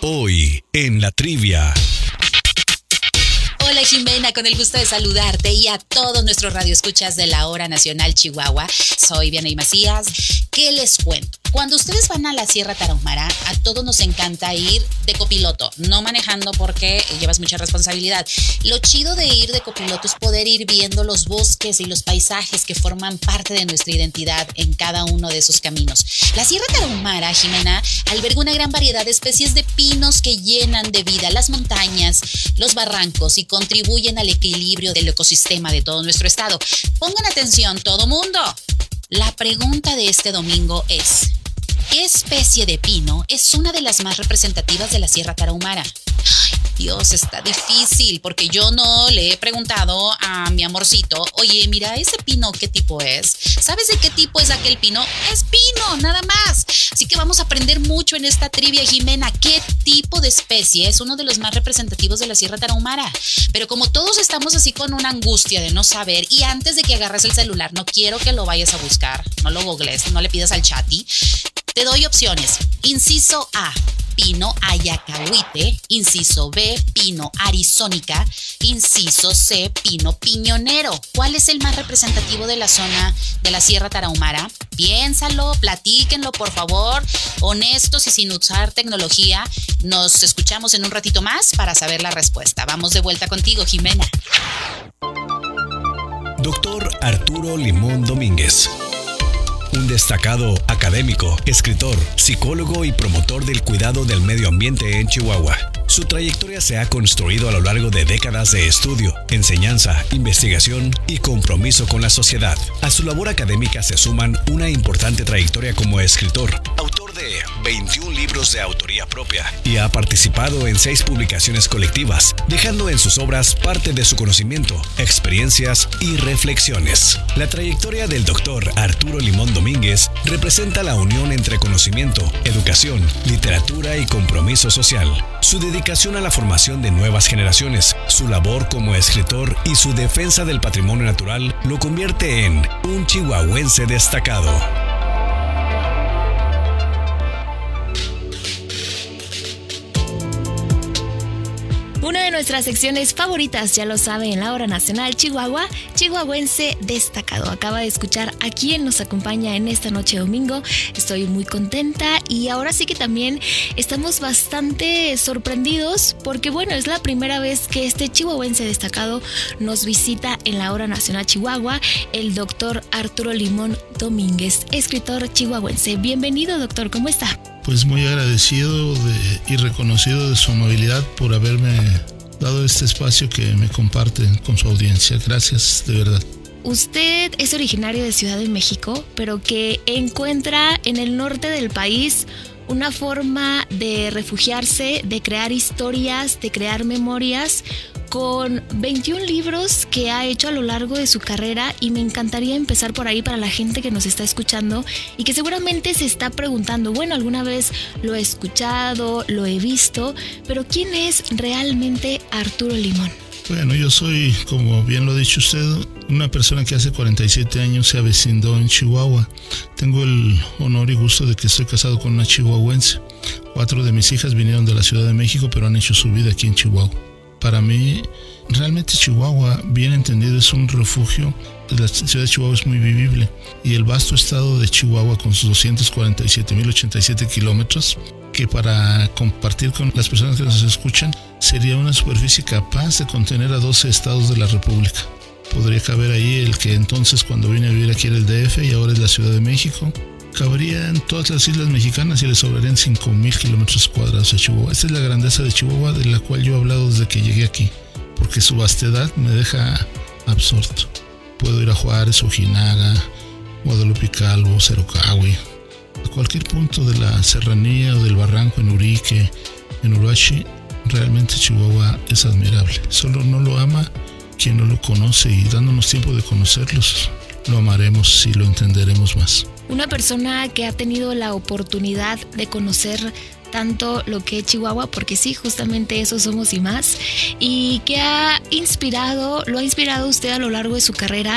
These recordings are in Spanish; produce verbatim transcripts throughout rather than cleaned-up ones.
Hoy en la trivia. Hola Jimena, con el gusto de saludarte y a todos nuestros radioescuchas de la Hora Nacional Chihuahua. Soy Vianey Macías. ¿Qué les cuento? Cuando ustedes van a la Sierra Tarahumara, a todos nos encanta ir de copiloto, no manejando porque llevas mucha responsabilidad. Lo chido de ir de copiloto es poder ir viendo los bosques y los paisajes que forman parte de nuestra identidad en cada uno de esos caminos. La Sierra Tarahumara, Jimena, alberga una gran variedad de especies de pinos que llenan de vida las montañas, los barrancos y contribuyen al equilibrio del ecosistema de todo nuestro estado. Pongan atención, todo mundo. La pregunta de este domingo es: ¿qué especie de pino es una de las más representativas de la Sierra Tarahumara? Ay, Dios, está difícil porque yo no le he preguntado a mi amorcito, oye, mira, ese pino, ¿qué tipo es? ¿Sabes de qué tipo es aquel pino? Es pino, nada más. Así que vamos a aprender mucho en esta trivia, Jimena. ¿Qué tipo de especie es uno de los más representativos de la Sierra Tarahumara? Pero como todos estamos así con una angustia de no saber, y antes de que agarres el celular, no quiero que lo vayas a buscar, no lo googles, no le pidas al chati. Te doy opciones. Inciso A, pino ayacahuite. Inciso B, pino arizónica. Inciso C, pino piñonero. ¿Cuál es el más representativo de la zona de la Sierra Tarahumara? Piénsalo, platíquenlo, por favor. Honestos y sin usar tecnología. Nos escuchamos en un ratito más para saber la respuesta. Vamos de vuelta contigo, Jimena. Doctor Arturo Limón Domínguez. Un destacado académico, escritor, psicólogo y promotor del cuidado del medio ambiente en Chihuahua. Su trayectoria se ha construido a lo largo de décadas de estudio, enseñanza, investigación y compromiso con la sociedad. A su labor académica se suman una importante trayectoria como escritor, autor de veintiún libros de autoría propia, y ha participado en seis publicaciones colectivas, dejando en sus obras parte de su conocimiento, experiencias y reflexiones. La trayectoria del doctor Arturo Limón Domínguez representa la unión entre conocimiento, educación, literatura y compromiso social. Su dedicación a la formación de nuevas generaciones, su labor como escritor y su defensa del patrimonio natural lo convierte en un chihuahuense destacado. Una de nuestras secciones favoritas, ya lo sabe, en la Hora Nacional Chihuahua, chihuahuense destacado. Acaba de escuchar a quien nos acompaña en esta noche domingo. Estoy muy contenta y ahora sí que también estamos bastante sorprendidos porque, bueno, es la primera vez que este chihuahuense destacado nos visita en la Hora Nacional Chihuahua, el doctor Arturo Limón Domínguez, escritor chihuahuense. Bienvenido, doctor, ¿cómo está? Pues muy agradecido de, y reconocido de su amabilidad por haberme dado este espacio que me comparte con su audiencia. Gracias, de verdad. Usted es originario de Ciudad de México, pero que encuentra en el norte del país una forma de refugiarse, de crear historias, de crear memorias, con veintiún libros que ha hecho a lo largo de su carrera, y me encantaría empezar por ahí para la gente que nos está escuchando y que seguramente se está preguntando, bueno, alguna vez lo he escuchado, lo he visto, pero ¿quién es realmente Arturo Limón? Bueno, yo soy, como bien lo ha dicho usted, una persona que hace cuarenta y siete años se avecindó en Chihuahua. Tengo el honor y gusto de que estoy casado con una chihuahuense. Cuatro de mis hijas vinieron de la Ciudad de México, pero han hecho su vida aquí en Chihuahua. Para mí, realmente Chihuahua, bien entendido, es un refugio. La ciudad de Chihuahua es muy vivible y el vasto estado de Chihuahua con sus doscientos cuarenta y siete mil ochenta y siete kilómetros, que para compartir con las personas que nos escuchan, sería una superficie capaz de contener a doce estados de la República. Podría caber ahí el que entonces, cuando vine a vivir aquí, era el D F y ahora es la Ciudad de México. Cabría en todas las islas mexicanas y le sobrarían cinco mil kilómetros cuadrados a Chihuahua. Esta es la grandeza de Chihuahua, de la cual yo he hablado desde que llegué aquí, porque su vastedad me deja absorto. Puedo ir a Juárez, Ojinaga, Guadalupe Calvo, Cerocahui, a cualquier punto de la serranía o del barranco, en Urique, en Uruachi. Realmente Chihuahua es admirable. Solo no lo ama quien no lo conoce, y dándonos tiempo de conocerlos, lo amaremos y lo entenderemos más. Una persona que ha tenido la oportunidad de conocer tanto lo que es Chihuahua, porque sí, justamente eso somos y más, y que ha inspirado, lo ha inspirado usted a lo largo de su carrera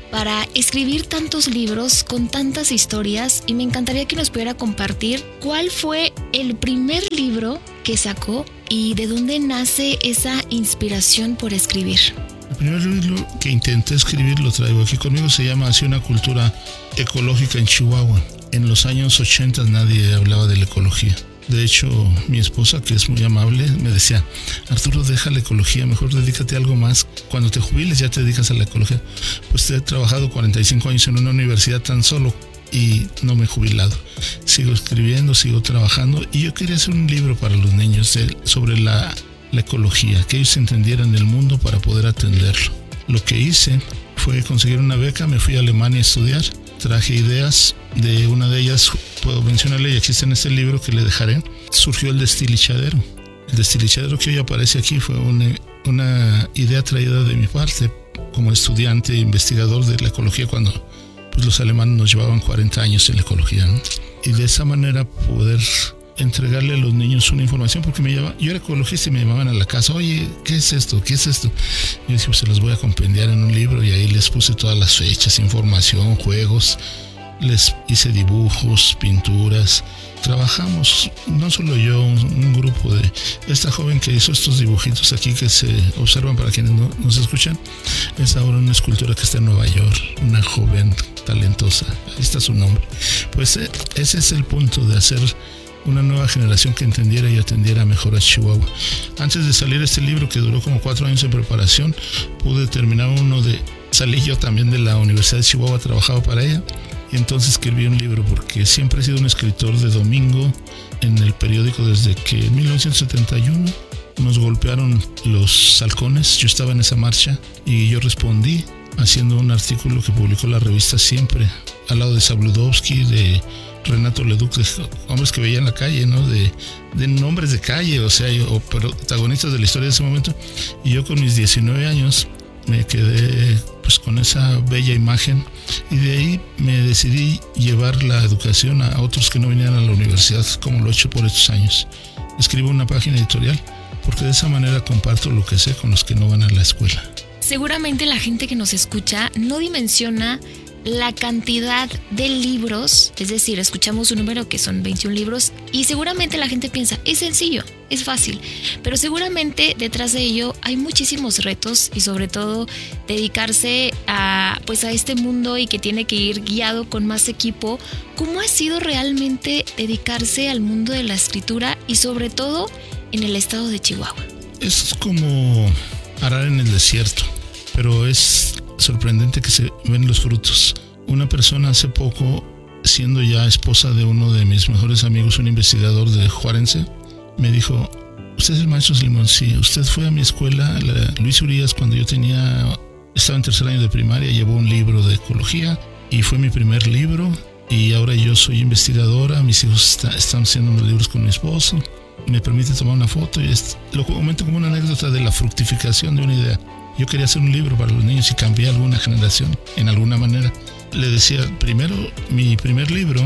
para escribir tantos libros con tantas historias? Y me encantaría que nos pudiera compartir cuál fue el primer libro que sacó y de dónde nace esa inspiración por escribir. El primer libro que intenté escribir lo traigo aquí conmigo, se llama Así una cultura ecológica en Chihuahua. En los años ochenta nadie hablaba de la ecología. De hecho, mi esposa, que es muy amable, me decía: Arturo, deja la ecología, mejor dedícate a algo más. Cuando te jubiles ya te dedicas a la ecología. Pues he trabajado cuarenta y cinco años en una universidad tan solo y no me he jubilado. Sigo escribiendo, sigo trabajando y yo quería hacer un libro para los niños de, sobre la, la ecología, que ellos entendieran el mundo para poder atenderlo. Lo que hice fue conseguir una beca, me fui a Alemania a estudiar, traje ideas, de una de ellas puedo mencionarle y existe en este libro que le dejaré. Surgió el destilichadero. El destilichadero que hoy aparece aquí fue una, una idea traída de mi parte como estudiante e investigador de la ecología cuando pues, los alemanes nos llevaban cuarenta años en la ecología, ¿no? Y de esa manera poder entregarle a los niños una información, porque me llamaban, yo era ecologista y me llamaban a la casa: oye, ¿qué es esto? ¿Qué es esto? Y yo decía, pues se los voy a compendiar en un libro, y ahí les puse todas las fechas, información, juegos, les hice dibujos, pinturas. Trabajamos, no solo yo, un, un grupo de esta joven que hizo estos dibujitos aquí que se observan para quienes no nos escuchan. Es ahora una escultora que está en Nueva York, una joven talentosa, ahí está su nombre. Pues ese es el punto de hacer una nueva generación que entendiera y atendiera mejor a Chihuahua. Antes de salir este libro, que duró como cuatro años en preparación, pude terminar uno de... Salí yo también de la Universidad de Chihuahua, trabajaba para ella, y entonces escribí un libro porque siempre he sido un escritor de domingo en el periódico desde que en mil novecientos setenta y uno nos golpearon los halcones. Yo estaba en esa marcha y yo respondí haciendo un artículo que publicó la revista Siempre, al lado de Sabludowski, de Renato Leduc, de hombres que veía en la calle, ¿no? De, de nombres de calle, o sea, o protagonistas de la historia de ese momento. Y yo con mis diecinueve años me quedé pues con esa bella imagen, y de ahí me decidí llevar la educación a otros que no vinieran a la universidad, como lo he hecho por estos años. Escribo una página editorial porque de esa manera comparto lo que sé con los que no van a la escuela. Seguramente la gente que nos escucha no dimensiona la cantidad de libros, es decir, escuchamos un número que son veintiún libros y seguramente la gente piensa, es sencillo, es fácil, pero seguramente detrás de ello hay muchísimos retos y sobre todo dedicarse a, pues a este mundo y que tiene que ir guiado con más equipo. ¿Cómo ha sido realmente dedicarse al mundo de la escritura y sobre todo en el estado de Chihuahua? Es como arar en el desierto, pero es sorprendente que se ven los frutos. Una persona hace poco, siendo ya esposa de uno de mis mejores amigos, un investigador de Juarense, me dijo: ¿usted es el maestro Slimón? Sí. Usted fue a mi escuela, la Luis Urias, cuando yo tenía, estaba en tercer año de primaria, llevó un libro de ecología y fue mi primer libro, y ahora yo soy investigadora, mis hijos está, están haciendo unos libros con mi esposo, me permite tomar una foto, y es, lo comento como una anécdota de la fructificación de una idea. Yo quería hacer un libro para los niños y cambié a alguna generación en alguna manera. Le decía, primero, mi primer libro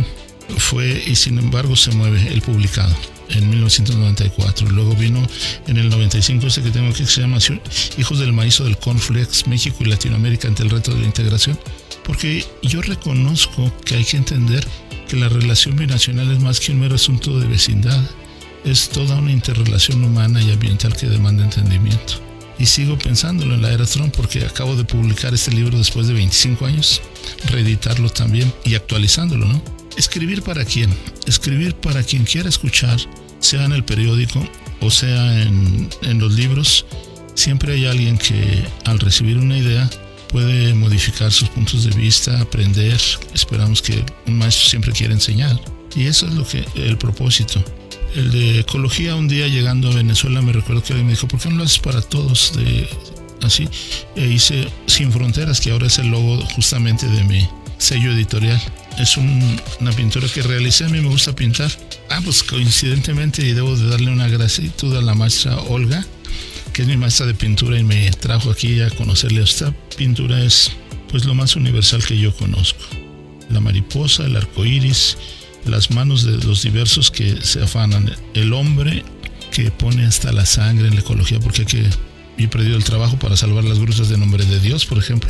fue Y sin embargo se mueve, el publicado, en mil novecientos noventa y cuatro. Luego vino en el noventa y cinco ese que tengo aquí, que se llama Hijos del Maíz o del Cornflakes, México y Latinoamérica ante el reto de la integración. Porque yo reconozco que hay que entender que la relación binacional es más que un mero asunto de vecindad. Es toda una interrelación humana y ambiental que demanda entendimiento. Y sigo pensándolo en la era Trump, porque acabo de publicar este libro después de veinticinco años, reeditarlo también y actualizándolo, ¿no? Escribir para quién, escribir para quien quiera escuchar, sea en el periódico o sea en, en los libros. Siempre hay alguien que al recibir una idea puede modificar sus puntos de vista, aprender. Esperamos que un maestro siempre quiera enseñar, y eso es lo que el propósito. El de ecología, un día llegando a Venezuela, me recuerdo que alguien me dijo: ¿por qué no lo haces para todos? De, así, e hice Sin Fronteras, que ahora es el logo justamente de mi sello editorial. Es un, una pintura que realicé, a mí me gusta pintar. Ah, pues coincidentemente, y debo de darle una gratitud a la maestra Olga, que es mi maestra de pintura y me trajo aquí a conocerle. Esta pintura es pues lo más universal que yo conozco. La mariposa, el arco iris, las manos de los diversos que se afanan, el hombre que pone hasta la sangre en la ecología, porque hay que, yo he perdido el trabajo para salvar las grutas de Nombre de Dios, por ejemplo.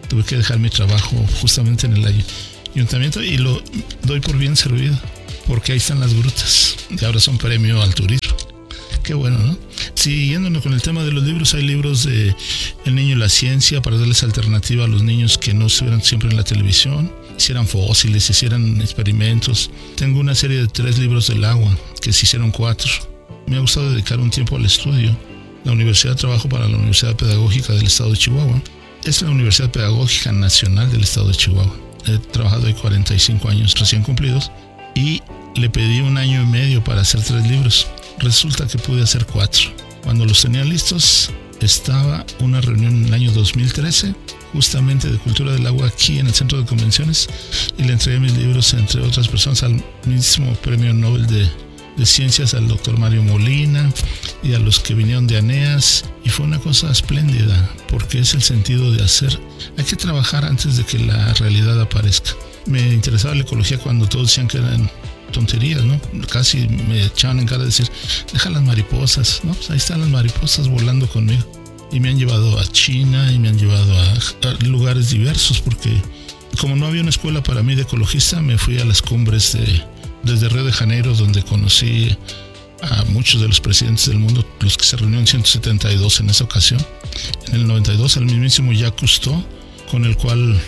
tuve que dejar mi trabajo justamente en el ayuntamiento y lo doy por bien servido, porque ahí están las grutas y ahora son premio al turismo. Qué bueno, ¿no? Siguiéndonos con el tema de los libros, hay libros de El niño y la ciencia para darles alternativa a los niños que no estuvieran siempre en la televisión, hicieran fósiles, hicieran experimentos. Tengo una serie de tres libros del agua, que se hicieron cuatro. Me ha gustado dedicar un tiempo al estudio. La Universidad trabajo para la Universidad Pedagógica del Estado de Chihuahua. Es la Universidad Pedagógica Nacional del Estado de Chihuahua. He trabajado ahí cuarenta y cinco años recién cumplidos y le pedí un año y medio para hacer tres libros. Resulta que pude hacer cuatro. Cuando los tenía listos, estaba una reunión en el año dos mil trece, justamente de Cultura del Agua aquí en el Centro de Convenciones, y le entregué mis libros, entre otras personas, al mismo Premio Nobel de, de Ciencias, al doctor Mario Molina, y a los que vinieron de ANEAS, y fue una cosa espléndida, porque es el sentido de hacer. Hay que trabajar antes de que la realidad aparezca. Me interesaba la ecología cuando todos decían que eran tonterías, ¿no? Casi me echaban en cara de decir, deja las mariposas, ¿no? Pues ahí están las mariposas volando conmigo. Y me han llevado a China y me han llevado a, a lugares diversos, porque como no había una escuela para mí de ecologista, me fui a las cumbres de, desde Río de Janeiro, donde conocí a muchos de los presidentes del mundo, los que se reunieron en ciento setenta y dos en esa ocasión. En el noventa y dos, al mismísimo Jacques Cousteau, con el cual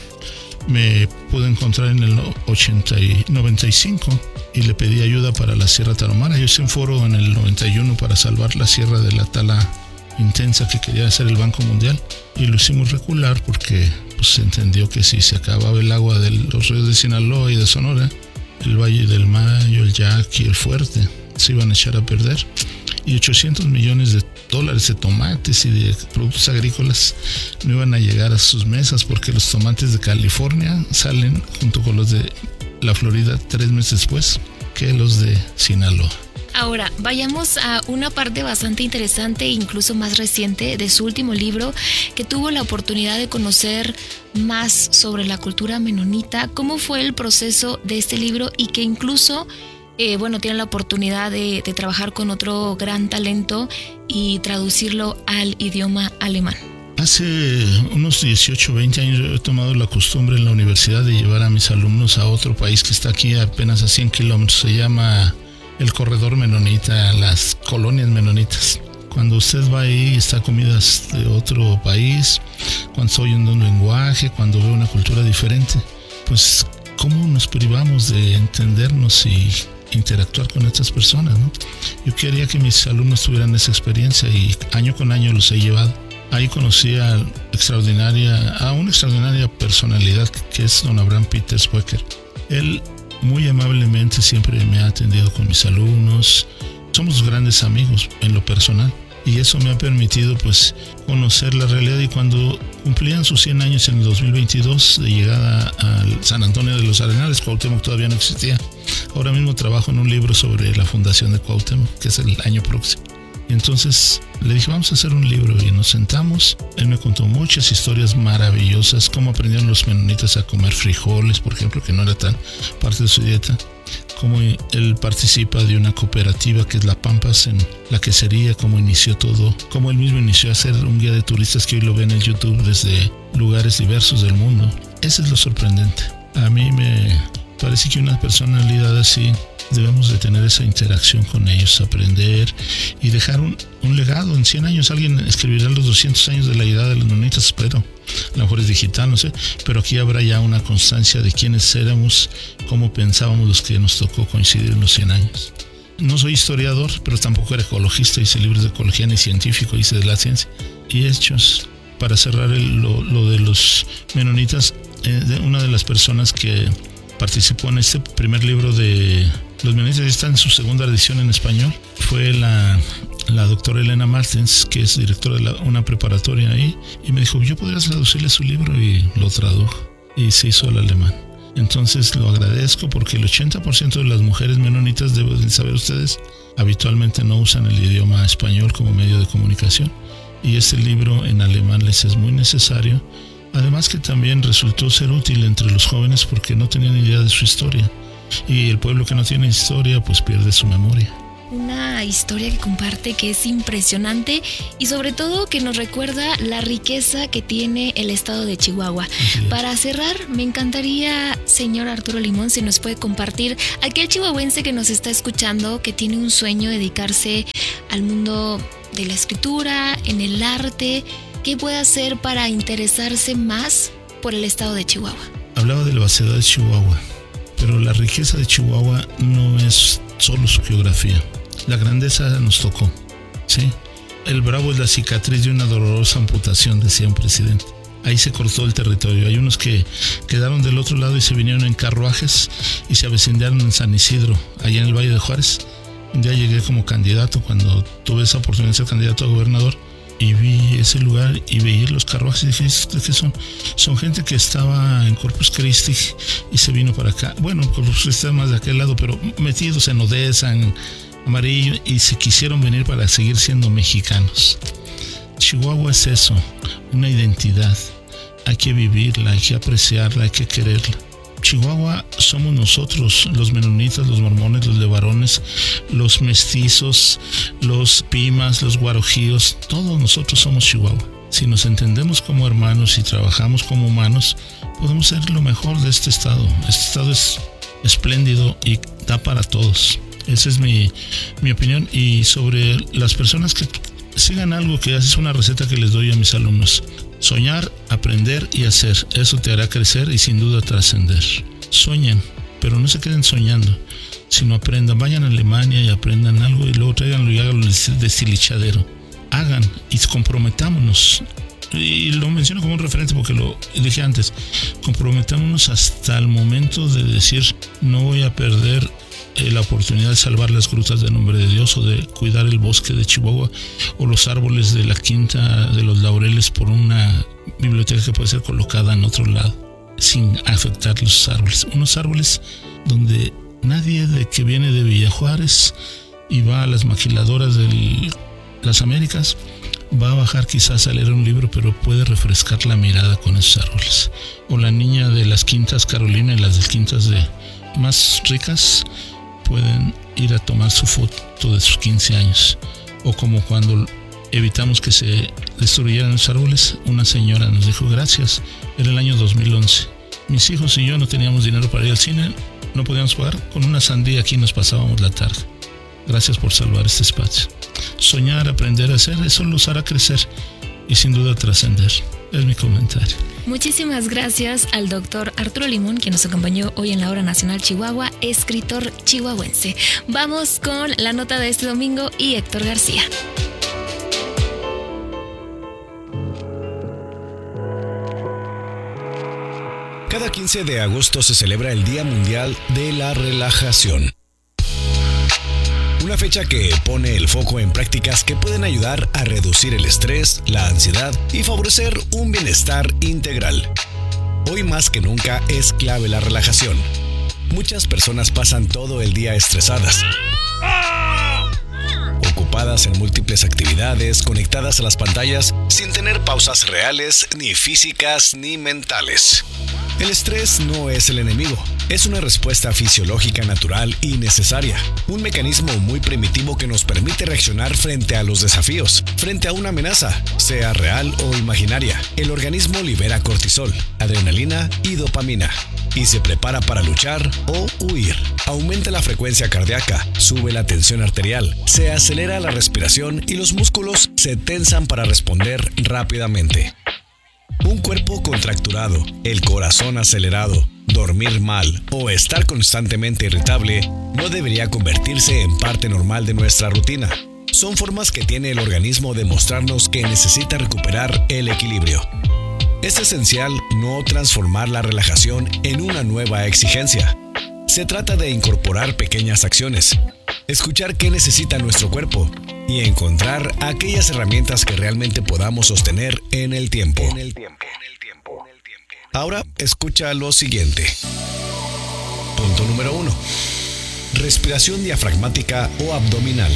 me pude encontrar en el ochenta y noventa y cinco y le pedí ayuda para la Sierra Tarahumara. Yo hice un foro en el noventa y uno para salvar la sierra de la tala intensa que quería hacer el Banco Mundial, y lo hicimos regular porque pues, se entendió que si se acababa el agua de los ríos de Sinaloa y de Sonora, el Valle del Mayo, el Yaqui, el Fuerte se iban a echar a perder, y ochocientos millones de dólares de tomates y de productos agrícolas no iban a llegar a sus mesas, porque los tomates de California salen junto con los de la Florida tres meses después que los de Sinaloa. Ahora, vayamos a una parte bastante interesante e incluso más reciente de su último libro, que tuvo la oportunidad de conocer más sobre la cultura menonita. ¿Cómo fue el proceso de este libro? Y que incluso, eh, bueno, tiene la oportunidad de, de trabajar con otro gran talento y traducirlo al idioma alemán. Hace unos dieciocho, veinte años he tomado la costumbre en la universidad de llevar a mis alumnos a otro país que está aquí apenas a cien kilómetros. Se llama el Corredor Menonita, las colonias menonitas. Cuando usted va ahí, está comidas de otro país, cuando está oyendo un lenguaje, cuando ve una cultura diferente, pues ¿cómo nos privamos de entendernos y interactuar con estas personas, ¿no? Yo quería que mis alumnos tuvieran esa experiencia y año con año los he llevado. Ahí conocí a, extraordinaria, a una extraordinaria personalidad que es don Abraham Peters Wecker. Él muy amablemente siempre me ha atendido con mis alumnos. Somos grandes amigos en lo personal y eso me ha permitido pues conocer la realidad. Y cuando cumplían sus cien años en el dos mil veintidós de llegada al San Antonio de los Arenales, Cuauhtémoc todavía no existía. Ahora mismo trabajo en un libro sobre la fundación de Cuauhtémoc, que es el año próximo. Y entonces le dije, vamos a hacer un libro, y nos sentamos. Él me contó muchas historias maravillosas, cómo aprendieron los menonitas a comer frijoles, por ejemplo, que no era tan parte de su dieta, cómo él participa de una cooperativa que es La Pampas en la quesería, cómo inició todo, cómo él mismo inició a ser un guía de turistas que hoy lo ven en YouTube desde lugares diversos del mundo. Eso es lo sorprendente. A mí me parece que una personalidad así debemos de tener esa interacción con ellos, aprender y dejar un, un legado. En cien años alguien escribirá los doscientos años de la llegada de los menonitas, espero. A lo mejor es digital, no sé, pero aquí habrá ya una constancia de quiénes éramos, cómo pensábamos los que nos tocó coincidir en los cien años. No soy historiador, pero tampoco era ecologista, hice libros de ecología ni científico, hice de la ciencia y hechos. Para cerrar el, lo, lo de los menonitas, eh, de una de las personas que participó en este primer libro de los menonitas, está en su segunda edición en español, fue la, la doctora Elena Martens, que es directora de la, una preparatoria ahí, y me dijo, yo podría traducirle su libro, y lo tradujo y se hizo al alemán. Entonces lo agradezco, porque el ochenta por ciento de las mujeres menonitas, deben saber ustedes, habitualmente no usan el idioma español como medio de comunicación, y este libro en alemán les es muy necesario. Además que también resultó ser útil entre los jóvenes porque no tenían idea de su historia. Y el pueblo que no tiene historia pues pierde su memoria. una historia que comparte que es impresionante y sobre todo que nos recuerda la riqueza que tiene el estado de Chihuahua. Para cerrar, me encantaría, señor Arturo Limón, si nos puede compartir aquel chihuahuense que nos está escuchando, que tiene un sueño de dedicarse al mundo de la escritura, en el arte, ¿qué puede hacer para interesarse más por el estado de Chihuahua? Hablaba de la vastedad de Chihuahua, pero la riqueza de Chihuahua no es solo su geografía. La grandeza nos tocó, ¿sí? El Bravo es la cicatriz de una dolorosa amputación, decía un presidente. Ahí se cortó el territorio. Hay unos que quedaron del otro lado y se vinieron en carruajes y se avecindaron en San Isidro, allá en el Valle de Juárez. Un día llegué como candidato, cuando tuve esa oportunidad de ser candidato a gobernador, y vi ese lugar y veía los carruajes y dije, ¿qué son? Son gente que estaba en Corpus Christi y se vino para acá. Bueno, Corpus Christi está más de aquel lado, pero metidos en Odessa, en Amarillo, y se quisieron venir para seguir siendo mexicanos. Chihuahua es eso, una identidad. Hay que vivirla, hay que apreciarla, hay que quererla. Chihuahua somos nosotros, los menonitas, los mormones, los levarones, los mestizos, los pimas, los guarojíos, todos nosotros somos Chihuahua. Si nos entendemos como hermanos y trabajamos como humanos, podemos ser lo mejor de este estado. Este estado es espléndido y da para todos. Esa es mi, mi opinión. Y sobre las personas que sigan algo, que es una receta que les doy a mis alumnos: soñar, aprender y hacer. Eso te hará crecer y sin duda trascender. Sueñen, pero no se queden soñando, sino aprendan. Vayan a Alemania y aprendan algo y luego tráiganlo y háganlo de estilichadero. Hagan y comprometámonos. Y lo menciono como un referente porque lo dije antes. Comprometámonos hasta el momento de decir: no voy a perder la oportunidad de salvar las grutas del nombre de Dios, o de cuidar el bosque de Chihuahua, o los árboles de la Quinta de los Laureles, por una biblioteca que puede ser colocada en otro lado, sin afectar los árboles. Unos árboles donde nadie de que viene de Villa Juárez y va a las maquiladoras de las Américas va a bajar quizás a leer un libro, pero puede refrescar la mirada con esos árboles. O la niña de las Quintas Carolina y las de quintas de más ricas pueden ir a tomar su foto de sus quince años. O como cuando evitamos que se destruyeran los árboles, una señora nos dijo: gracias, era el año dos mil once. Mis hijos y yo no teníamos dinero para ir al cine, no podíamos pagar, con una sandía aquí nos pasábamos la tarde. Gracias por salvar este espacio. Soñar, aprender a hacer, eso los hará crecer y sin duda trascender. Es mi comentario. Muchísimas gracias al doctor Arturo Limón, quien nos acompañó hoy en la Hora Nacional Chihuahua, escritor chihuahuense. Vamos con la nota de este domingo y Héctor García. Cada quince de agosto se celebra el Día Mundial de la Relajación. Una fecha que pone el foco en prácticas que pueden ayudar a reducir el estrés, la ansiedad y favorecer un bienestar integral. Hoy más que nunca es clave la relajación. Muchas personas pasan todo el día estresadas, ocupadas en múltiples actividades, conectadas a las pantallas, sin tener pausas reales, ni físicas ni mentales. El estrés no es el enemigo, es una respuesta fisiológica natural y necesaria. Un mecanismo muy primitivo que nos permite reaccionar frente a los desafíos, frente a una amenaza, sea real o imaginaria. El organismo libera cortisol, adrenalina y dopamina, y se prepara para luchar o huir. Aumenta la frecuencia cardíaca, sube la tensión arterial, se acelera la respiración y los músculos se tensan para responder rápidamente. Un cuerpo contracturado, el corazón acelerado, dormir mal o estar constantemente irritable no debería convertirse en parte normal de nuestra rutina. Son formas que tiene el organismo de mostrarnos que necesita recuperar el equilibrio. Es esencial no transformar la relajación en una nueva exigencia. Se trata de incorporar pequeñas acciones, escuchar qué necesita nuestro cuerpo y encontrar aquellas herramientas que realmente podamos sostener en el tiempo. En el tiempo. Ahora escucha lo siguiente. Punto número uno. Respiración diafragmática o abdominal.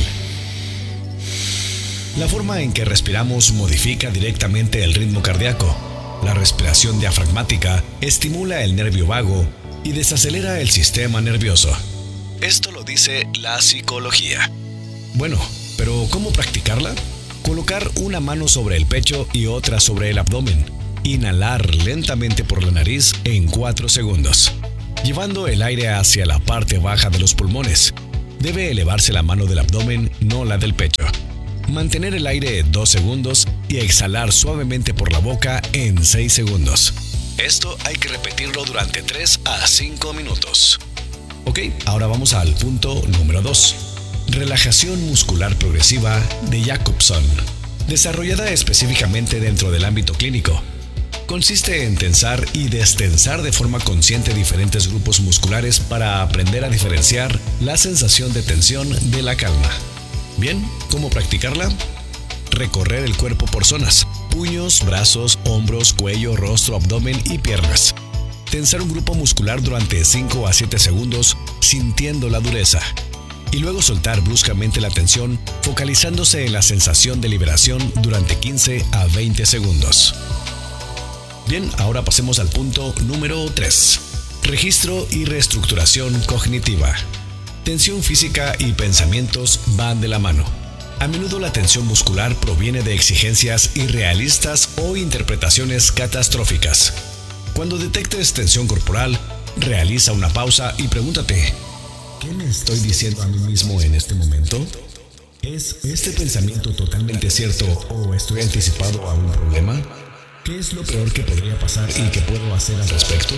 La forma en que respiramos modifica directamente el ritmo cardíaco. La respiración diafragmática estimula el nervio vago y desacelera el sistema nervioso. Esto lo dice la psicología. Bueno, pero ¿cómo practicarla? Colocar una mano sobre el pecho y otra sobre el abdomen. Inhalar lentamente por la nariz en cuatro segundos, llevando el aire hacia la parte baja de los pulmones. Debe elevarse la mano del abdomen, no la del pecho. Mantener el aire dos segundos y exhalar suavemente por la boca en seis segundos. Esto hay que repetirlo durante tres a cinco minutos. Ok, ahora vamos al punto número dos. Relajación muscular progresiva de Jacobson, desarrollada específicamente dentro del ámbito clínico. Consiste en tensar y destensar de forma consciente diferentes grupos musculares para aprender a diferenciar la sensación de tensión de la calma. Bien, ¿cómo practicarla? Recorrer el cuerpo por zonas: puños, brazos, hombros, cuello, rostro, abdomen y piernas. Tensar un grupo muscular durante cinco a siete segundos sintiendo la dureza. Y luego soltar bruscamente la tensión, focalizándose en la sensación de liberación durante quince a veinte segundos. Bien, ahora pasemos al punto número tres. Registro y reestructuración cognitiva. Tensión física y pensamientos van de la mano. A menudo la tensión muscular proviene de exigencias irrealistas o interpretaciones catastróficas. Cuando detectes tensión corporal, realiza una pausa y pregúntate: ¿qué me estoy diciendo a mí mismo en este momento? ¿Es este pensamiento totalmente cierto o estoy anticipado a un problema? ¿Qué es lo peor que podría pasar y qué puedo hacer al respecto?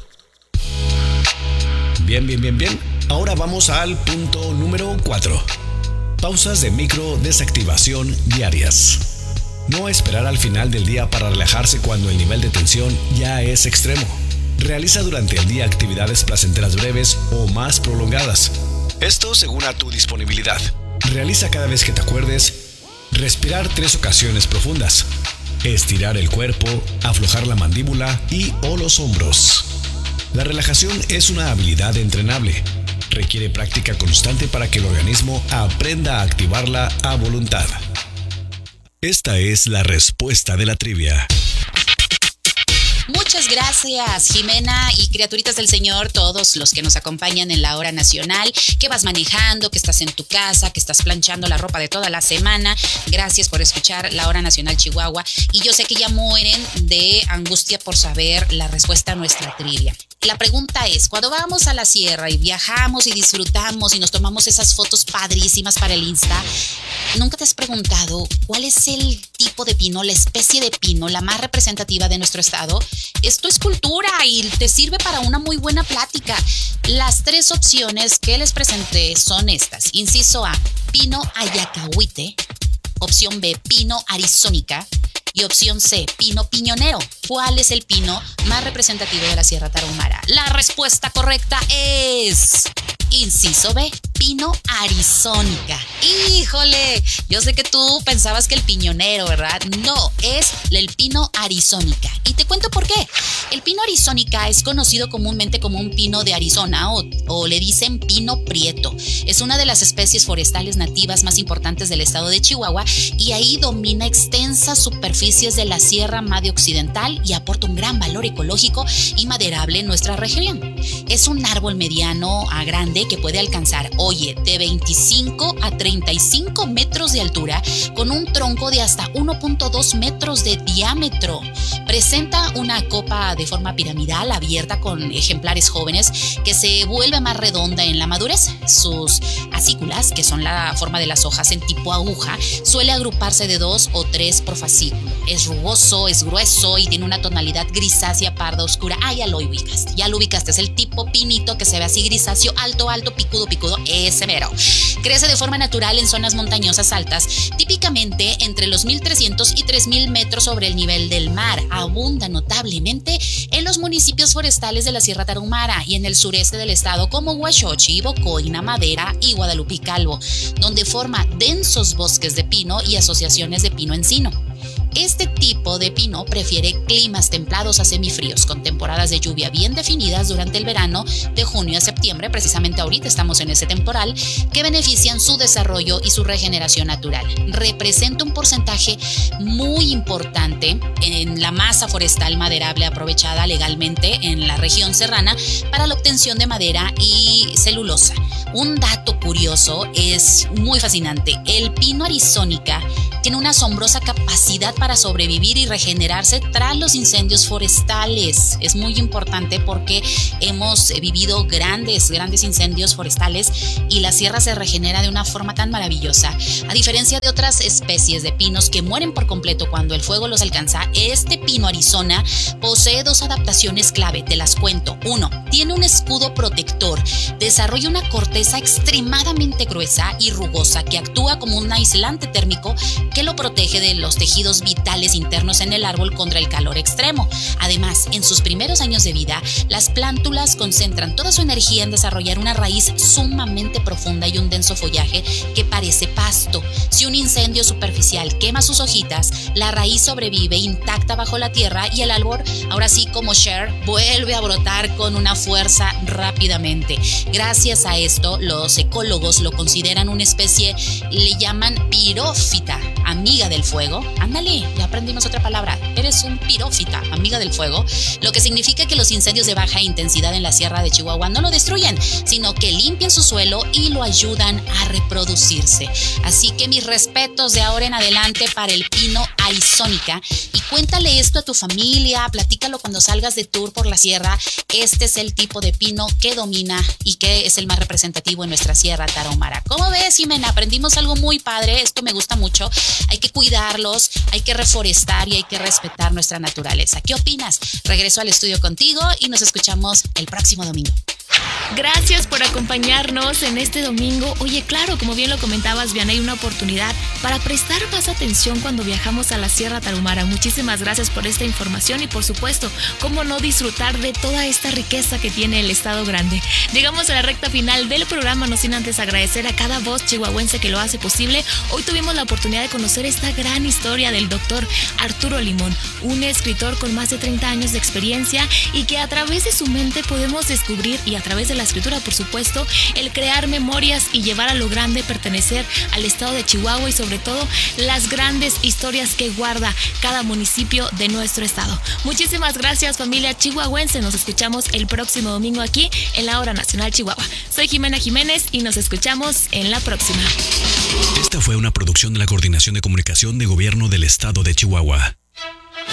Bien, bien, bien, bien. Ahora vamos al punto número cuatro. Pausas de micro desactivación diarias. No esperar al final del día para relajarse cuando el nivel de tensión ya es extremo. Realiza durante el día actividades placenteras breves o más prolongadas. Esto según a tu disponibilidad. Realiza cada vez que te acuerdes. Respirar tres ocasiones profundas. Estirar el cuerpo, aflojar la mandíbula y o los hombros. La relajación es una habilidad entrenable. Requiere práctica constante para que el organismo aprenda a activarla a voluntad. Esta es la respuesta de la trivia. Muchas gracias, Jimena y criaturitas del Señor, todos los que nos acompañan en la hora nacional, que vas manejando, que estás en tu casa, que estás planchando la ropa de toda la semana. Gracias por escuchar la hora nacional Chihuahua. Y yo sé que ya mueren de angustia por saber la respuesta a nuestra trivia. La pregunta es, cuando vamos a la sierra y viajamos y disfrutamos y nos tomamos esas fotos padrísimas para el Insta, ¿nunca te has preguntado cuál es el tipo de pino, la especie de pino, la más representativa de nuestro estado? Esto es cultura y te sirve para una muy buena plática. Las tres opciones que les presenté son estas. Inciso A, pino ayacahuite. Opción B, pino arizónica. Y opción C, pino piñonero. ¿Cuál es el pino más representativo de la Sierra Tarahumara? La respuesta correcta es inciso B, pino arizónica. ¡Híjole! Yo sé que tú pensabas que el piñonero, ¿verdad? No, es el pino arizónica. Y te cuento por qué. El pino arizónica es conocido comúnmente como un pino de Arizona o, o le dicen pino prieto. Es una de las especies forestales nativas más importantes del estado de Chihuahua y ahí domina extensas superficies de la Sierra Madre Occidental y aporta un gran valor ecológico y maderable en nuestra región. Es un árbol mediano a grande que puede alcanzar, oye, de veinticinco a treinta y cinco metros de altura con un tronco de hasta uno punto dos metros de diámetro. Presenta una copa de forma piramidal abierta con ejemplares jóvenes que se vuelve más redonda en la madurez. Sus acículas, que son la forma de las hojas en tipo aguja, suele agruparse de dos o tres por fascículo. Es rugoso, es grueso y tiene una tonalidad grisácea parda oscura. Ah, ya lo ubicaste, ya lo ubicaste. Es el tipo pinito que se ve así grisáceo, alto, alto, picudo, picudo, ese mero. Crece de forma natural en zonas montañosas altas, típicamente entre los mil trescientos y tres mil metros sobre el nivel del mar. Abunda notablemente en los municipios forestales de la Sierra Tarahumara y en el sureste del estado como Huachochi, Bocoina, Madera y Guadalupe y Calvo, donde forma densos bosques de pino y asociaciones de pino-encino. Este tipo de pino prefiere climas templados a semifríos, con temporadas de lluvia bien definidas durante el verano de junio a septiembre, precisamente ahorita estamos en ese temporal, que benefician su desarrollo y su regeneración natural. Representa un porcentaje muy importante en la masa forestal maderable aprovechada legalmente en la región serrana para la obtención de madera y celulosa. Un dato curioso es muy fascinante. El pino arizónica tiene una asombrosa capacidad para sobrevivir y regenerarse tras los incendios forestales. Es muy importante porque hemos vivido grandes, grandes incendios forestales y la sierra se regenera de una forma tan maravillosa. A diferencia de otras especies de pinos que mueren por completo cuando el fuego los alcanza, este pino arizona posee dos adaptaciones clave, te las cuento. Uno, tiene un escudo protector, desarrolla una corteza extremadamente gruesa y rugosa que actúa como un aislante térmico que lo protege de los tejidos vitales internos en el árbol contra el calor extremo. Además, en sus primeros años de vida, las plántulas concentran toda su energía en desarrollar una raíz sumamente profunda y un denso follaje que parece pasto. Si un incendio superficial quema sus hojitas, la raíz sobrevive intacta bajo la tierra y el árbol, ahora sí como Cher, vuelve a brotar con una fuerza rápidamente. Gracias a esto, los ecólogos lo consideran una especie, le llaman pirófita, amiga del fuego. Ándale, ya aprendimos otra palabra. Eres un pirófita, amiga del fuego, lo que significa que los incendios de baja intensidad en la sierra de Chihuahua no lo destruyen, sino que limpian su suelo y lo ayudan a reproducirse. Así que mis respetos de ahora en adelante para el pino arizónica, y cuéntale esto a tu familia, platícalo cuando salgas de tour por la sierra. Este es el tipo de pino que domina y que es el más representativo en nuestra sierra tarahumara. ¿Cómo ves, Jimena? Aprendimos algo muy padre, esto me gusta mucho. Hay que cuidarlos, hay que reforestar y hay que respetar nuestra naturaleza. ¿Qué opinas? Regreso al estudio contigo y nos escuchamos el próximo domingo. Gracias por acompañarnos en este domingo. Oye, claro, como bien lo comentabas, Vianey, una oportunidad para prestar más atención cuando viajamos a la Sierra Tarahumara. Muchísimas gracias por esta información y, por supuesto, cómo no disfrutar de toda esta riqueza que tiene el Estado Grande. Llegamos a la recta final del programa, no sin antes agradecer a cada voz chihuahuense que lo hace posible. Hoy tuvimos la oportunidad de conocer esta gran historia del doctor Arturo Limón, un escritor con más de treinta años de experiencia y que a través de su mente podemos descubrir, y a través de la escritura, por supuesto, el crear memorias y llevar a lo grande, pertenecer al estado de Chihuahua y sobre todo las grandes historias que guarda cada municipio de nuestro estado. Muchísimas gracias, familia chihuahuense. Nos escuchamos el próximo domingo aquí en la Hora Nacional Chihuahua. Soy Jimena Jiménez y nos escuchamos en la próxima. Esta fue una producción de la Coordinación de Comunicación de Gobierno del Estado de Chihuahua.